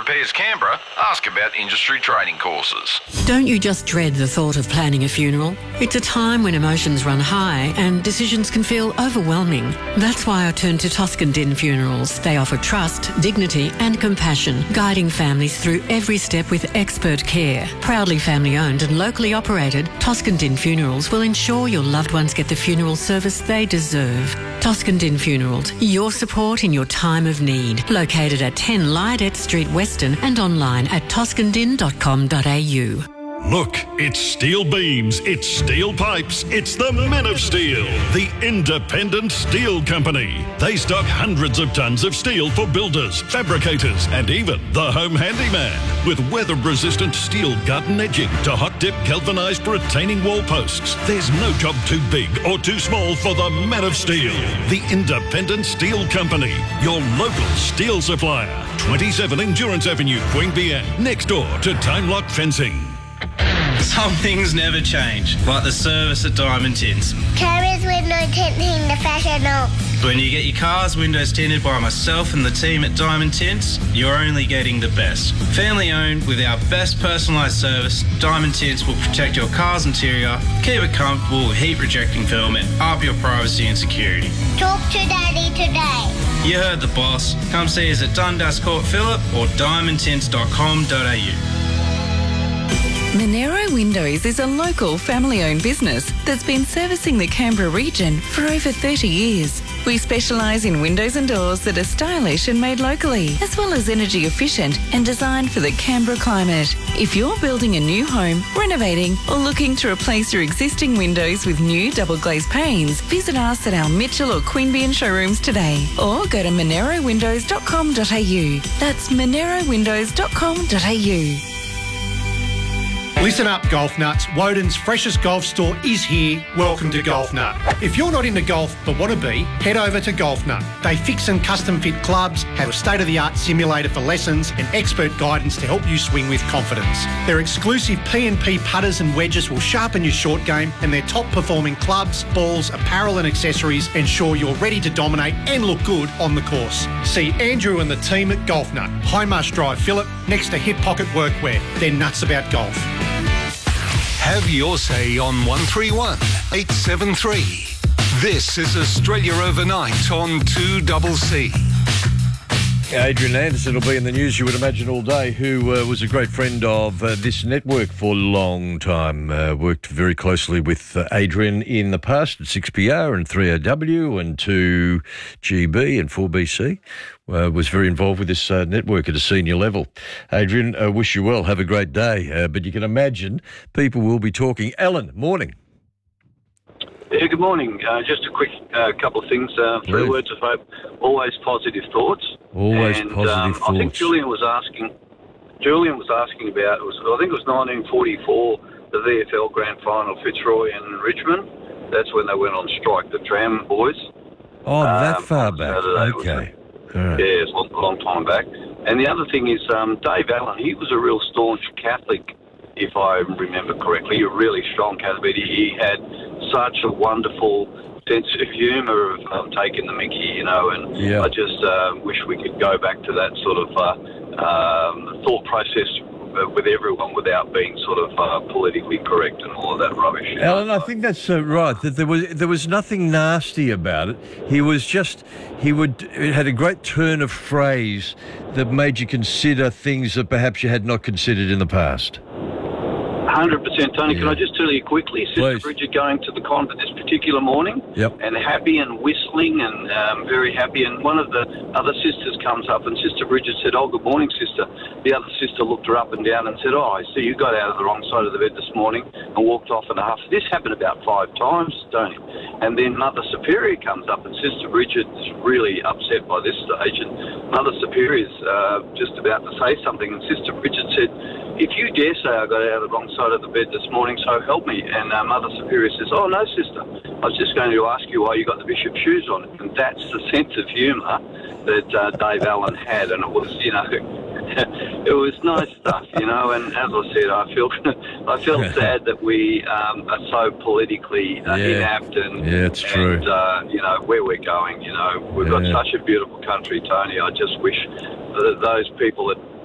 Repairs Canberra, ask about industry training courses. Don't you just dread the thought of planning a funeral? It's a time when emotions run high and decisions can feel overwhelming. That's why I turned to Toscan Din Funerals. They offer trust, dignity and compassion, guiding families through every step with expert care. Proudly family owned and locally operated, Toscan Din Funerals will ensure your loved ones get the funeral service they deserve. Toscan Din Funerals, your support in your time of need. Located at 10 Lydette Street, Weston, and online at toscandin.com.au. Look, it's steel beams, it's steel pipes, it's the Men of Steel, the independent steel company. They stock hundreds of tons of steel for builders, fabricators, and even the home handyman. With weather-resistant steel gut and edging to hot-dip galvanised retaining wall posts, there's no job too big or too small for the Men of Steel, the independent steel company, your local steel supplier. 27 Endurance Avenue, Queanbeyan, next door to Time Lock Fencing. Some things never change, like the service at Diamond Tints. Carriers window tinting professional. When you get your car's windows tinted by myself and the team at Diamond Tints, you're only getting the best. Family owned with our best personalised service, Diamond Tints will protect your car's interior, keep it comfortable with heat rejecting film and up your privacy and security. Talk to Daddy today. You heard the boss. Come see us at Dundas Court Phillip or diamondtints.com.au. Monero Windows is a local family-owned business that's been servicing the Canberra region for over 30 years. We specialise in windows and doors that are stylish and made locally, as well as energy efficient and designed for the Canberra climate. If you're building a new home, renovating or looking to replace your existing windows with new double glazed panes, visit us at our Mitchell or Queanbeyan showrooms today or go to monerowindows.com.au. That's monerowindows.com.au. Listen up, golf nuts. Woden's freshest golf store is here. Welcome to Golf Nut. If you're not into golf but want to be, head over to Golf Nut. They fix and custom fit clubs, have a state-of-the-art simulator for lessons and expert guidance to help you swing with confidence. Their exclusive P&P putters and wedges will sharpen your short game, and their top-performing clubs, balls, apparel and accessories ensure you're ready to dominate and look good on the course. See Andrew and the team at Golf Nut, Highmarsh Drive, Phillip, next to Hip Pocket Workwear. They're nuts about golf. Have your say on 131 873. This is Australia Overnight on 2CC. Adrian Anderson will be in the news, you would imagine, all day, who was a great friend of this network for a long time. Worked very closely with Adrian in the past at 6PR and 3AW and 2GB and 4BC. Was very involved with this network at a senior level. Adrian, wish you well. Have a great day. But you can imagine people will be talking. Alan, morning. Yeah, good morning. Just a quick couple of things. 3 words of hope. Always positive thoughts. Always positive thoughts. I think Julian was asking about, I think it was 1944, the VFL Grand Final, Fitzroy and Richmond. That's when they went on strike, the Tram boys. Oh, that far back. Okay. Right. Yeah, it's a long time back. And the other thing is Dave Allen, he was a real staunch Catholic, if I remember correctly, a really strong Catholic. He had such a wonderful sense of humour of taking the mickey, you know, and yeah. I just wish we could go back to that sort of thought process with everyone without being sort of politically correct and all of that rubbish. Alan, I think that's right, that there was nothing nasty about it. He had a great turn of phrase that made you consider things that perhaps you had not considered in the past. 100%, Tony. Yeah. Can I just tell you quickly, Sister Please. Bridget going to the convent this particular morning, yep. and happy and whistling and very happy. And one of the other sisters comes up, and Sister Bridget said, "Oh, good morning, sister." The other sister looked her up and down and said, "Oh, I see you got out of the wrong side of the bed this morning and walked off in a huff." This happened about 5 times, Tony. And then Mother Superior comes up, and Sister Bridget's really upset by this stage, and Mother Superior's just about to say something, and Sister Bridget said, "If you dare say I got out of the wrong side of the bed this morning, so help me." And Mother Superior says, "Oh, no, sister. I was just going to ask you why you got the bishop's shoes on." And that's the sense of humour that Dave Allen had. And it was, you know, it was nice stuff, you know. And as I said, I felt sad that we are so politically inept. And, it's true. And, you know, where we're going, you know, we've got such a beautiful country, Tony. I just wish that those people that